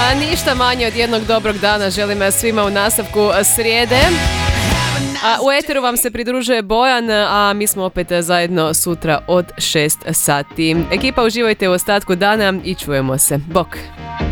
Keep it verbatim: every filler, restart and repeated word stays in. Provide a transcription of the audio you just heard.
A ništa manje od jednog dobrog dana želim svima u nastavku srijede. A u eteru vam se pridružuje Bojan, a mi smo opet zajedno sutra od šest sati. Ekipa, uživajte u ostatku dana i čujemo se. Bok!